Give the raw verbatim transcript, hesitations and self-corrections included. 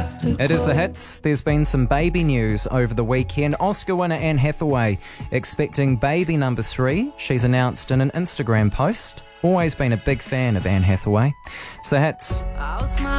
It is the hits. There's been some baby news over the weekend. Oscar winner Anne Hathaway expecting baby number three. She's announced in an Instagram post. Always been a big fan of Anne Hathaway. It's the hits.